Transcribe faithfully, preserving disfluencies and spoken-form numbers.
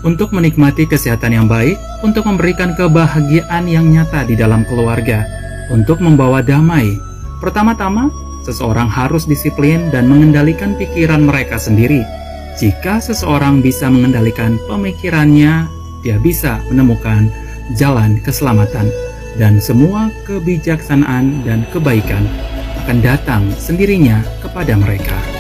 untuk menikmati kesehatan yang baik, untuk memberikan kebahagiaan yang nyata di dalam keluarga, untuk membawa damai. Pertama-tama, seseorang harus disiplin dan mengendalikan pikiran mereka sendiri. Jika seseorang bisa mengendalikan pemikirannya, dia bisa menemukan jalan keselamatan, dan semua kebijaksanaan dan kebaikan akan datang sendirinya kepada mereka.